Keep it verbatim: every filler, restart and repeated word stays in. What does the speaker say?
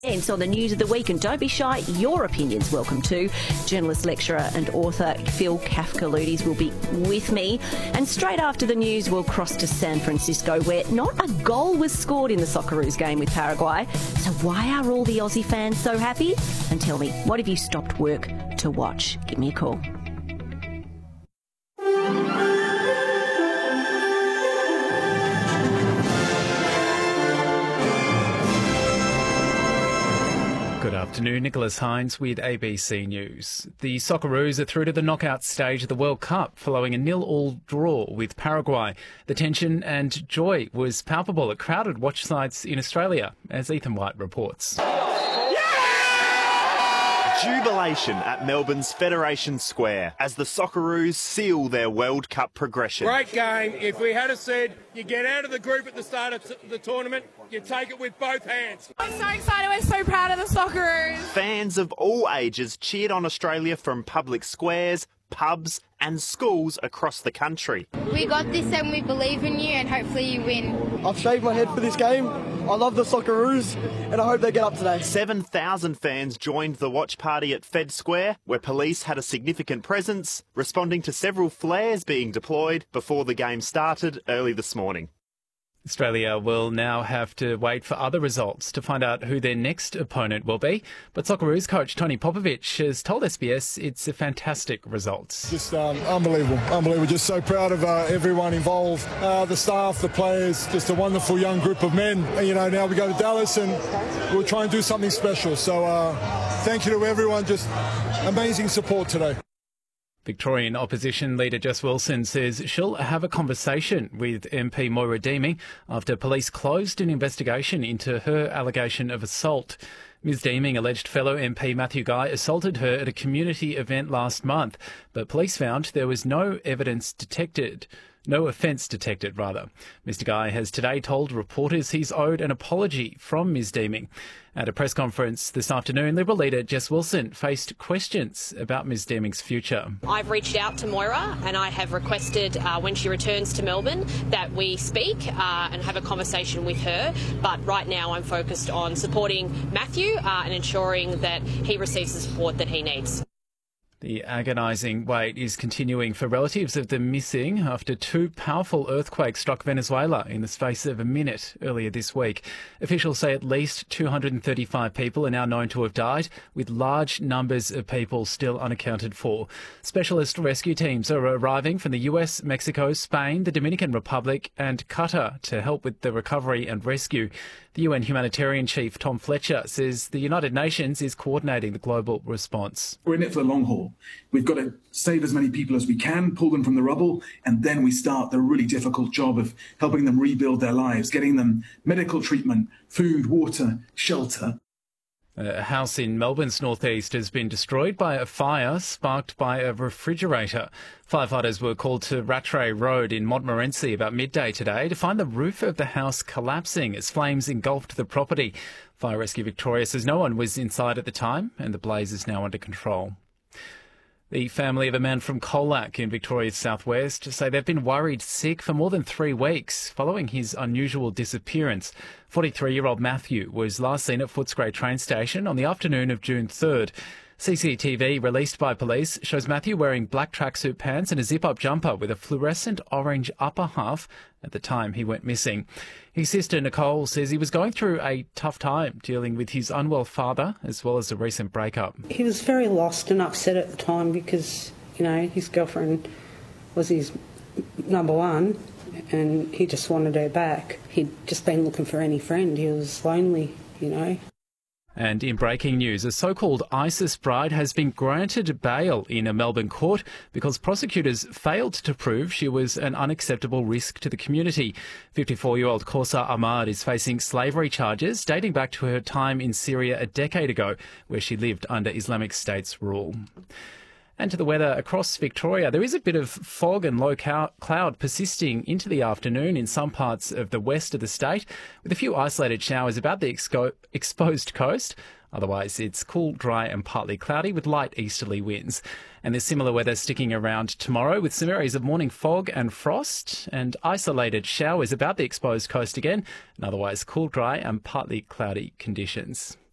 On the news of the week, and don't be shy, your opinion's welcome too. Journalist, lecturer and author Phil Kafkaloutis will be with me. And straight after the news, we'll cross to San Francisco, where not a goal was scored in the Socceroos game with Paraguay. So why are all the Aussie fans so happy? And tell me, what have you stopped work to watch? Give me a call. Good afternoon, Nicholas Hines with A B C News. The Socceroos are through to the knockout stage of the World Cup following a nil-all draw with Paraguay. The tension and joy was palpable at crowded watch sites in Australia, as Ethan White reports. Jubilation at Melbourne's Federation Square as the Socceroos seal their World Cup progression. Great game. If we had said you get out of the group at the start of t- the tournament, you take it with both hands. I'm so excited. We're so proud of the Socceroos. Fans of all ages cheered on Australia from public squares, pubs and schools across the country. We got this and we believe in you and hopefully you win. I've shaved my head for this game. I love the Socceroos and I hope they get up today. seven thousand fans joined the watch party at Fed Square, where police had a significant presence, responding to several flares being deployed before the game started early this morning. Australia will now have to wait for other results to find out who their next opponent will be. But Socceroos coach Tony Popovic has told S B S it's a fantastic result. Just um, unbelievable, unbelievable. Just so proud of uh, everyone involved, uh, the staff, the players, just a wonderful young group of men. And, you know, now we go to Dallas and we'll try and do something special. So uh, thank you to everyone, just amazing support today. Victorian Opposition Leader Jess Wilson says she'll have a conversation with M P Moira Deeming after police closed an investigation into her allegation of assault. Miz Deeming alleged fellow M P Matthew Guy assaulted her at a community event last month, but police found there was no evidence detected. No offence detected, rather. Mister Guy has today told reporters he's owed an apology from Miz Deeming. At a press conference this afternoon, Liberal leader Jess Wilson faced questions about Miz Deeming's future. I've reached out to Moira and I have requested uh, when she returns to Melbourne that we speak uh, and have a conversation with her. But right now I'm focused on supporting Matthew uh, and ensuring that he receives the support that he needs. The agonising wait is continuing for relatives of the missing after two powerful earthquakes struck Venezuela in the space of a minute earlier this week. Officials say at least two hundred thirty-five people are now known to have died, with large numbers of people still unaccounted for. Specialist rescue teams are arriving from the U S, Mexico, Spain, the Dominican Republic and Qatar to help with the recovery and rescue. The U N humanitarian chief, Tom Fletcher, says the United Nations is coordinating the global response. We're in it for the long haul. We've got to save as many people as we can, pull them from the rubble, and then we start the really difficult job of helping them rebuild their lives, getting them medical treatment, food, water, shelter. A house in Melbourne's northeast has been destroyed by a fire sparked by a refrigerator. Firefighters were called to Rattray Road in Montmorency about midday today to find the roof of the house collapsing as flames engulfed the property. Fire Rescue Victoria says no one was inside at the time and the blaze is now under control. The family of a man from Colac in Victoria's southwest say they've been worried sick for more than three weeks following his unusual disappearance. forty-three-year-old Matthew was last seen at Footscray train station on the afternoon of June third. C C T V released by police shows Matthew wearing black tracksuit pants and a zip-up jumper with a fluorescent orange upper half at the time he went missing. His sister Nicole says he was going through a tough time dealing with his unwell father as well as a recent breakup. He was very lost and upset at the time because, you know, his girlfriend was his number one and he just wanted her back. He'd just been looking for any friend. He was lonely, you know. And in breaking news, a so-called ISIS bride has been granted bail in a Melbourne court because prosecutors failed to prove she was an unacceptable risk to the community. fifty-four-year-old Kausa Ahmad is facing slavery charges dating back to her time in Syria a decade ago, where she lived under Islamic State's rule. And to the weather across Victoria, there is a bit of fog and low cloud persisting into the afternoon in some parts of the west of the state, with a few isolated showers about the expo- exposed coast. Otherwise, it's cool, dry and partly cloudy with light easterly winds. And there's similar weather sticking around tomorrow with some areas of morning fog and frost and isolated showers about the exposed coast again, and otherwise cool, dry and partly cloudy conditions.